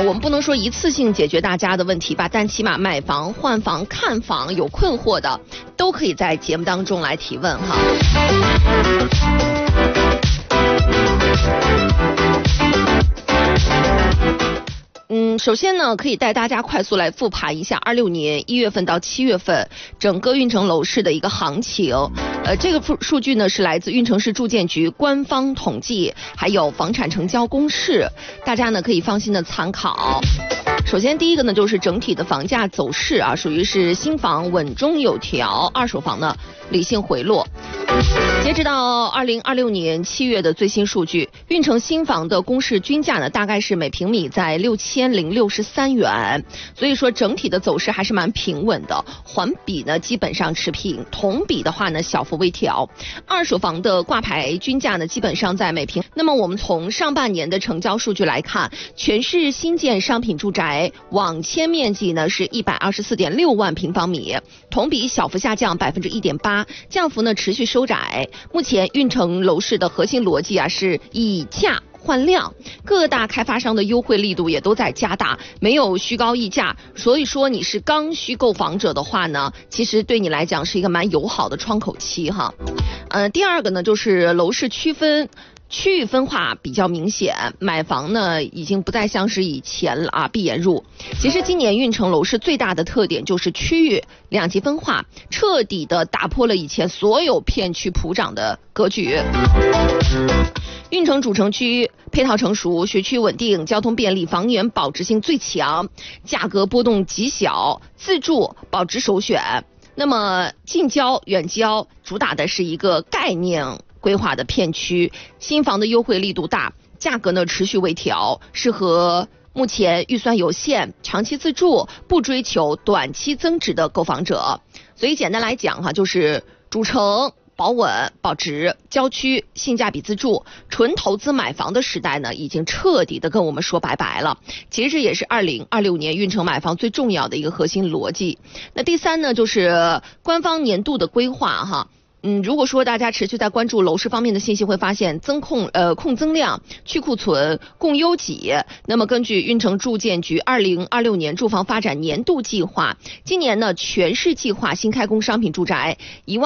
我们不能说一次性解决大家的问题吧，但起码买房、换房、看房有困惑的，都可以在节目当中来提问哈。首先呢，可以带大家快速来复盘一下26年1月份到7月份整个运城楼市的一个行情。这个数据呢是来自运城市住建局官方统计，还有房产成交公示，大家呢可以放心的参考。首先第一个呢就是整体的房价走势啊，属于是新房稳中有调，二手房呢理性回落。截止到2026年7月的最新数据，运城新房的公示均价呢大概是每平米在6063元，所以说整体的走势还是蛮平稳的，环比呢基本上持平，同比的话呢小幅微调。二手房的挂牌均价呢基本上在每平。那么我们从上半年的成交数据来看，全市新建商品住宅网签面积呢是124.6万平方米，同比小幅下降1.8%，降幅呢持续收窄。目前运城楼市的核心逻辑啊是以价换量，各大开发商的优惠力度也都在加大，没有虚高溢价，所以说你是刚需购房者的话呢，其实对你来讲是一个蛮友好的窗口期哈。第二个呢就是楼市区域分化比较明显，买房呢已经不再像是以前了啊，闭眼入。其实今年运城楼市最大的特点就是区域两极分化，彻底的打破了以前所有片区普涨的格局。运城主城区配套成熟，学区稳定，交通便利，房源保值性最强，价格波动极小，自住保值首选。那么近郊远郊主打的是一个概念规划的片区，新房的优惠力度大，价格呢持续微调，适合目前预算有限、长期自住不追求短期增值的购房者。所以简单来讲哈，就是主城保稳保值，郊区性价比自住，纯投资买房的时代呢已经彻底的跟我们说拜拜了。其实这也是2026年运城买房最重要的一个核心逻辑。那第三呢就是官方年度的规划哈。如果说大家持续在关注楼市方面的信息，会发现控增量、去库存、供优给。那么根据运城住建局2026年住房发展年度计划，今年呢全市计划新开工商品住宅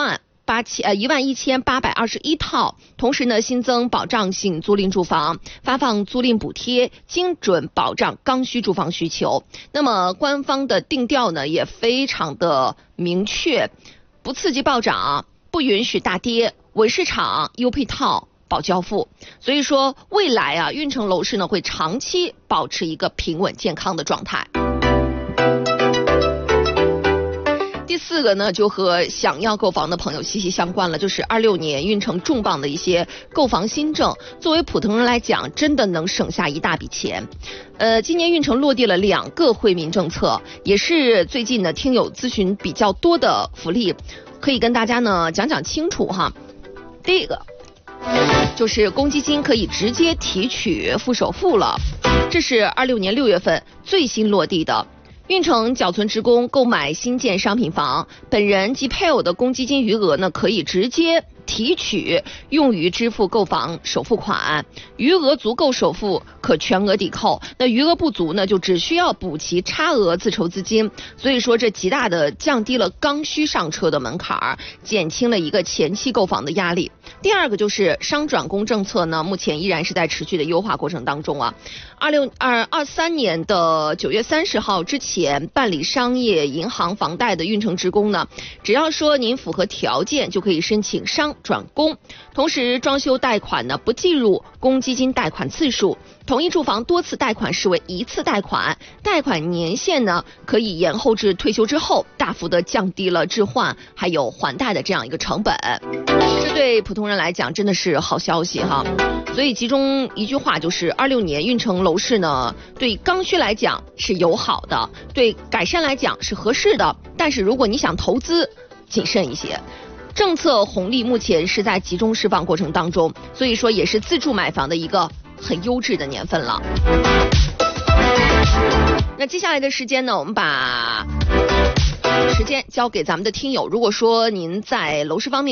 11821套，同时呢新增保障性租赁住房，发放租赁补贴，精准保障刚需住房需求。那么官方的定调呢也非常的明确，不刺激暴涨，不允许大跌，稳市场，优配套，保交付。所以说未来啊，运城楼市呢会长期保持一个平稳健康的状态。第四个呢就和想要购房的朋友息息相关了，就是26年运城重磅的一些购房新政，作为普通人来讲真的能省下一大笔钱。今年运城落地了2个惠民政策，也是最近呢听友咨询比较多的福利，可以跟大家呢讲清楚哈。第一个就是公积金可以直接提取付首付了，这是26年6月份最新落地的。运城缴存职工购买新建商品房，本人及配偶的公积金余额呢可以直接提取用于支付购房首付款，余额足够首付可全额抵扣，那余额不足呢就只需要补齐差额自筹资金。所以说这极大的降低了刚需上车的门槛，减轻了一个前期购房的压力。第二个就是商转工政策呢，目前依然是在持续的优化过程当中啊。23年的9月30号之前办理商业银行房贷的运城职工呢，只要说您符合条件就可以申请商转工。同时装修贷款呢不计入公积金贷款次数，同一住房多次贷款视为一次贷款，贷款年限呢可以延后至退休之后，大幅的降低了置换还有还贷的这样一个成本。这对普通人来讲真的是好消息哈。所以其中一句话就是26年运城楼市呢对刚需来讲是友好的，对改善来讲是合适的，但是如果你想投资，谨慎一些。政策红利目前是在集中释放过程当中，所以说也是自住买房的一个很优质的年份了。那接下来的时间呢，我们把时间交给咱们的听友，如果说您在楼市方面